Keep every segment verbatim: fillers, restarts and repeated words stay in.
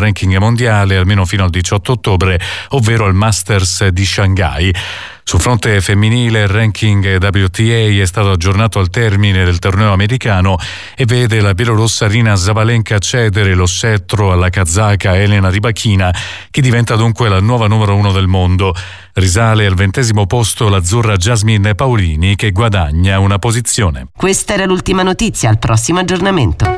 ranking mondiale almeno fino al diciotto ottobre, ovvero al Masters di Shanghai. Sul fronte femminile il ranking W T A è stato aggiornato al termine del torneo americano e vede la bielorussa Aryna Sabalenka cedere lo scettro alla kazaka Elena Rybakina, che diventa dunque la nuova numero uno del mondo. Risale al ventesimo posto l'azzurra Jasmine Paolini, che guadagna una posizione. Questa era l'ultima notizia, al prossimo aggiornamento.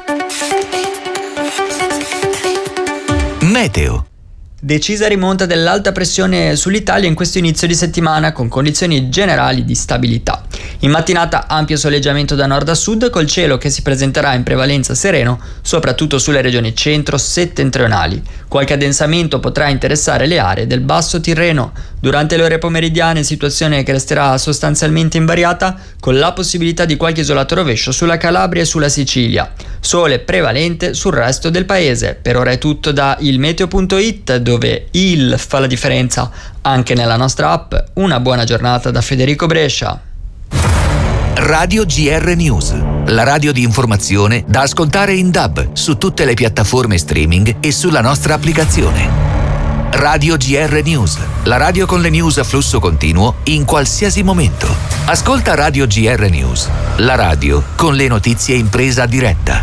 Meteo. Decisa rimonta dell'alta pressione sull'Italia in questo inizio di settimana, con condizioni generali di stabilità. In mattinata ampio soleggiamento da nord a sud, col cielo che si presenterà in prevalenza sereno, soprattutto sulle regioni centro-settentrionali. Qualche addensamento potrà interessare le aree del Basso Tirreno. Durante le ore pomeridiane, situazione che resterà sostanzialmente invariata, con la possibilità di qualche isolato rovescio sulla Calabria e sulla Sicilia. Sole prevalente sul resto del paese. Per ora è tutto da ilmeteo punto it, dove il fa la differenza anche nella nostra app. Una buona giornata da Federico Brescia. Radio G R News, la radio di informazione da ascoltare in D A B su tutte le piattaforme streaming e sulla nostra applicazione. Radio G R News, la radio con le news a flusso continuo in qualsiasi momento. Ascolta Radio G R News, la radio con le notizie in presa diretta.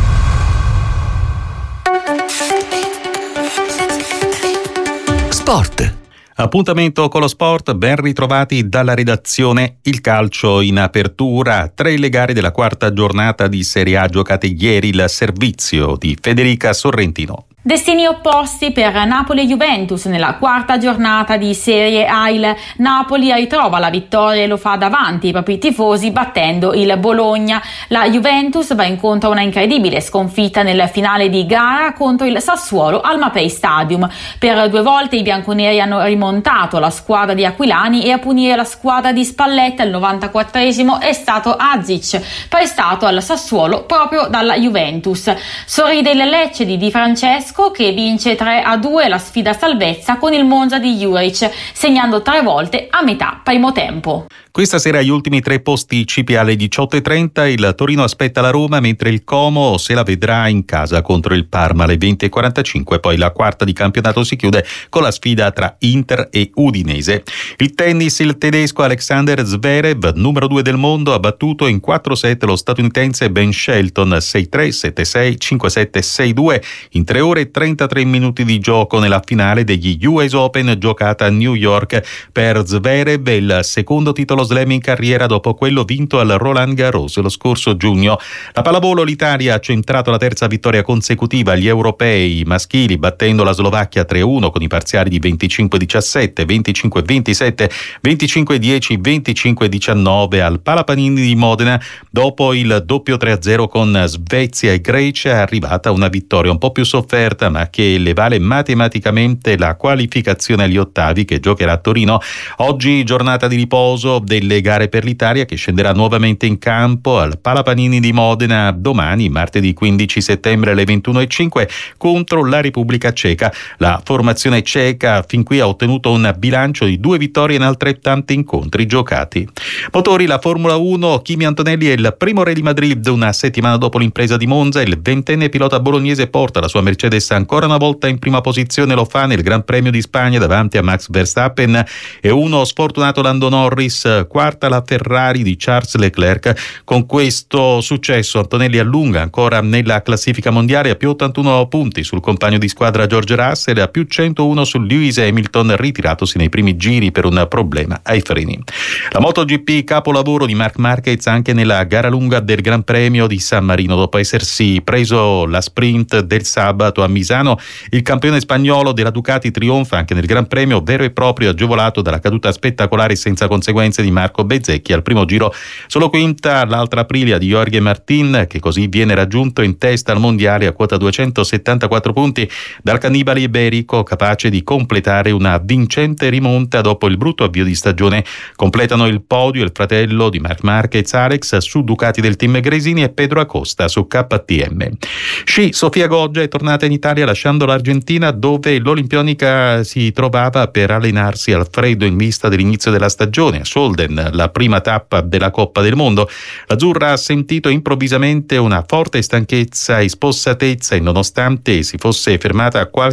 Sport. Appuntamento con lo sport, ben ritrovati dalla redazione. Il calcio in apertura, tre le gare della quarta giornata di Serie A giocate ieri, il servizio di Federica Sorrentino. Destini opposti per Napoli e Juventus nella quarta giornata di Serie A. Il Napoli ritrova la vittoria e lo fa davanti ai propri tifosi battendo il Bologna. La Juventus va incontro a una incredibile sconfitta nel finale di gara contro il Sassuolo al Mapei Stadium. Per due volte i bianconeri hanno rimontato la squadra di Aquilani e a punire la squadra di Spalletti al novantaquattresimo è stato Azic, prestato al Sassuolo proprio dalla Juventus. Sorride il Lecce di Di Francesco, che vince tre a due la sfida a salvezza con il Monza di Juric, segnando tre volte a metà primo tempo. Questa sera gli ultimi tre posti C P alle diciotto e trenta, il Torino aspetta la Roma, mentre il Como se la vedrà in casa contro il Parma alle venti e quarantacinque, poi la quarta di campionato si chiude con la sfida tra Inter e Udinese. Il tennis, il tedesco Alexander Zverev, numero due del mondo, ha battuto in quattro set lo statunitense Ben Shelton sei tre, sette sei, cinque sette, sei due in tre ore e trentatré minuti di gioco nella finale degli U S Open giocata a New York. Per Zverev il secondo titolo slam in carriera dopo quello vinto al Roland Garros lo scorso giugno. La pallavolo, l'Italia ha centrato la terza vittoria consecutiva agli europei maschili, battendo la Slovacchia tre a uno con i parziali di venticinque diciassette, venticinque ventisette, venticinque dieci, venticinque diciannove al Palapanini di Modena. Dopo il doppio tre a zero con Svezia e Grecia è arrivata una vittoria un po' più sofferta, ma che le vale matematicamente la qualificazione agli ottavi, che giocherà a Torino. Oggi giornata di riposo delle gare per l'Italia, che scenderà nuovamente in campo al Palapanini di Modena domani, martedì quindici settembre alle ventuno e cinque, contro la Repubblica Ceca. La formazione ceca fin qui ha ottenuto un bilancio di due vittorie in altrettanti incontri giocati. Motori, la Formula uno, Kimi Antonelli è il primo re di Madrid. Una settimana dopo l'impresa di Monza, il ventenne pilota bolognese porta la sua Mercedes ancora una volta in prima posizione, lo fa nel Gran Premio di Spagna davanti a Max Verstappen e uno sfortunato Lando Norris, quarta la Ferrari di Charles Leclerc. Con questo successo Antonelli allunga ancora nella classifica mondiale a più ottantuno punti sul compagno di squadra George Russell e a più centouno su Lewis Hamilton, ritiratosi nei primi giri per un problema ai freni. La MotoGP, capolavoro di Marc Marquez anche nella gara lunga del Gran Premio di San Marino. Dopo essersi preso la sprint del sabato a Misano, il campione spagnolo della Ducati trionfa anche nel Gran Premio vero e proprio, agevolato dalla caduta spettacolare e senza conseguenze di Marco Bezzecchi al primo giro. Solo quinta l'altra Aprilia di Jorge Martin, che così viene raggiunto in testa al mondiale a quota duecentosettantaquattro punti dal cannibale iberico, capace di completare una vincente rimonta dopo il brutto avvio di stagione. Completano il podio il fratello di Marc Marquez, Alex, su Ducati del team Gresini, e Pedro Acosta su K T M. Sci, Sofia Goggia è tornata in Italia lasciando l'Argentina, dove l'olimpionica si trovava per allenarsi al freddo in vista dell'inizio della stagione a Solden, la prima tappa della Coppa del Mondo. L'azzurra ha sentito improvvisamente una forte stanchezza e spossatezza e, nonostante si fosse fermata qualche